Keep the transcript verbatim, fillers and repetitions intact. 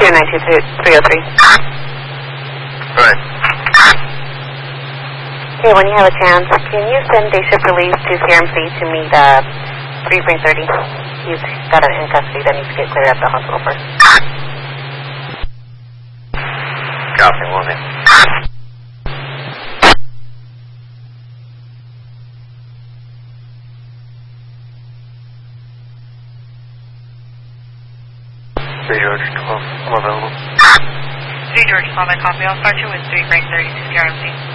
two nine two three oh three. Right. Okay, when you have a chance, can you send day shift release to C R M C to meet uh, three point thirty? He's got an in custody that needs to get cleared at the hospital first. Copy, one minute. three George twelve, I'm available. three George twelve, I copy. I'll start you with three point thirty to C R M C.